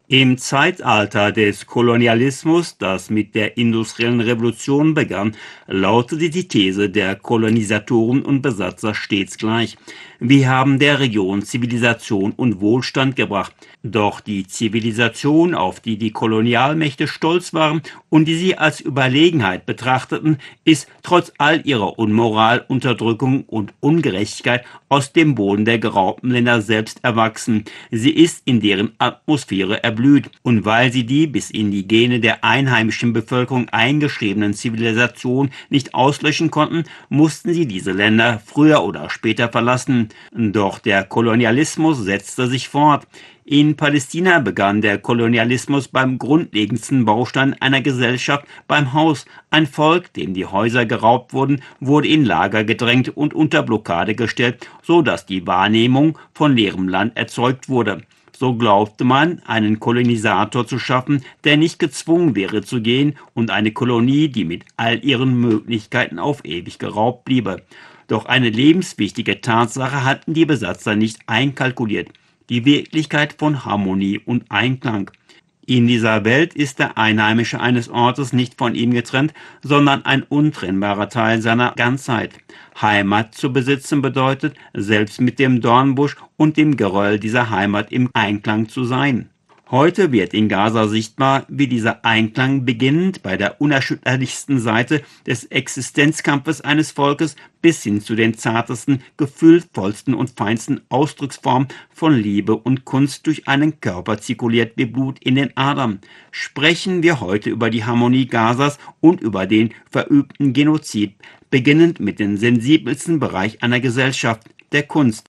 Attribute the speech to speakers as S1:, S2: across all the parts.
S1: Im Zeitalter des Kolonialismus, das mit der industriellen Revolution begann, lautete die These der Kolonisatoren und Besatzer stets gleich: Wir haben der Region Zivilisation und Wohlstand gebracht. Doch die Zivilisation, auf die die Kolonialmächte stolz waren und die sie als Überlegenheit betrachteten, ist trotz all ihrer Unmoral, Unterdrückung und Ungerechtigkeit aus dem Boden der geraubten Länder selbst erwachsen. Sie ist in deren Atmosphäre erblüht. Und weil sie die bis in die Gene der einheimischen Bevölkerung eingeschriebenen Zivilisationen nicht auslöschen konnten, mussten sie diese Länder früher oder später verlassen. Doch der Kolonialismus setzte sich fort. In Palästina begann der Kolonialismus beim grundlegendsten Baustein einer Gesellschaft, beim Haus. Ein Volk, dem die Häuser geraubt wurden, wurde in Lager gedrängt und unter Blockade gestellt, so dass die Wahrnehmung von leerem Land erzeugt wurde. So glaubte man, einen Kolonisator zu schaffen, der nicht gezwungen wäre zu gehen, und eine Kolonie, die mit all ihren Möglichkeiten auf ewig geraubt bliebe. Doch eine lebenswichtige Tatsache hatten die Besatzer nicht einkalkuliert: die Wirklichkeit von Harmonie und Einklang. In dieser Welt ist der Einheimische eines Ortes nicht von ihm getrennt, sondern ein untrennbarer Teil seiner Ganzheit. Heimat zu besitzen bedeutet, selbst mit dem Dornbusch und dem Geröll dieser Heimat im Einklang zu sein. Heute wird in Gaza sichtbar, wie dieser Einklang beginnend bei der unerschütterlichsten Seite des Existenzkampfes eines Volkes bis hin zu den zartesten, gefühlvollsten und feinsten Ausdrucksformen von Liebe und Kunst durch einen Körper zirkuliert wie Blut in den Adern. Sprechen wir heute über die Harmonie Gazas und über den verübten Genozid, beginnend mit dem sensibelsten Bereich einer Gesellschaft, der Kunst.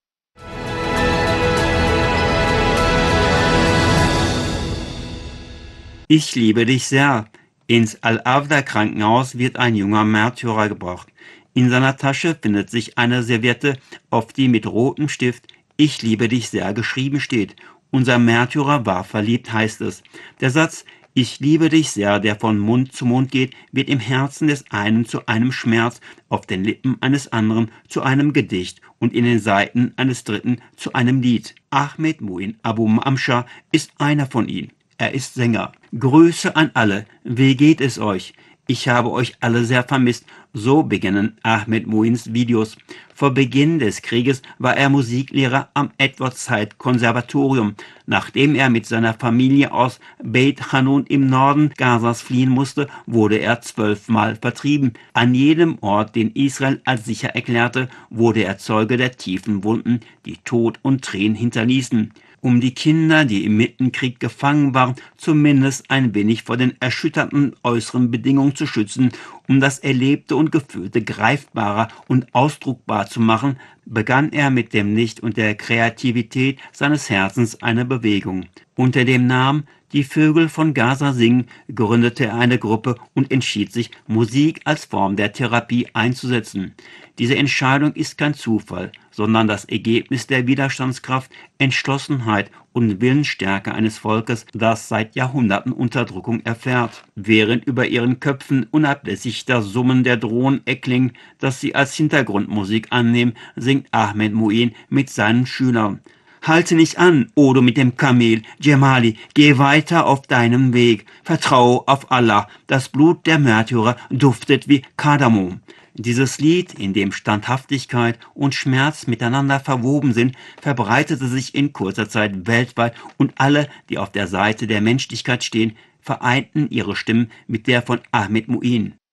S1: Ich liebe dich sehr. Ins Al-Avda-Krankenhaus wird ein junger Märtyrer gebracht. In seiner Tasche findet sich eine Serviette, auf die mit rotem Stift „Ich liebe dich sehr" geschrieben steht. Unser Märtyrer war verliebt, heißt es. Der Satz „Ich liebe dich sehr", der von Mund zu Mund geht, wird im Herzen des einen zu einem Schmerz, auf den Lippen eines anderen zu einem Gedicht und in den Seiten eines dritten zu einem Lied. Ahmed Muin Abu Amsha ist einer von ihnen. Er ist Sänger. Grüße an alle. Wie geht es euch? Ich habe euch alle sehr vermisst. So beginnen Ahmed Muins Videos. Vor Beginn des Krieges war er Musiklehrer am Edward-Said-Konservatorium. Nachdem er mit seiner Familie aus Beit Hanun im Norden Gazas fliehen musste, wurde er 12-mal vertrieben. An jedem Ort, den Israel als sicher erklärte, wurde er Zeuge der tiefen Wunden, die Tod und Tränen hinterließen. Um die Kinder, die im Mittenkrieg gefangen waren, zumindest ein wenig vor den erschütternden äußeren Bedingungen zu schützen, um das Erlebte und Gefühlte greifbarer und ausdruckbar zu machen, begann er mit dem Licht und der Kreativität seines Herzens eine Bewegung. Unter dem Namen „Die Vögel von Gaza singen" gründete er eine Gruppe und entschied sich, Musik als Form der Therapie einzusetzen. Diese Entscheidung ist kein Zufall, sondern das Ergebnis der Widerstandskraft, Entschlossenheit und Willensstärke eines Volkes, das seit Jahrhunderten Unterdrückung erfährt. Während über ihren Köpfen unablässig das Summen der Drohnen erklingt, das sie als Hintergrundmusik annehmen, singt Ahmed Muin mit seinen Schülern: Halte nicht an, o du mit dem Kamel, Djemali, geh weiter auf deinem Weg. Vertraue auf Allah, das Blut der Märtyrer duftet wie Kardamom. Dieses Lied, in dem Standhaftigkeit und Schmerz miteinander verwoben sind, verbreitete sich in kurzer Zeit weltweit und alle, die auf der Seite der Menschlichkeit stehen, vereinten ihre Stimmen mit der von Ahmed Muin.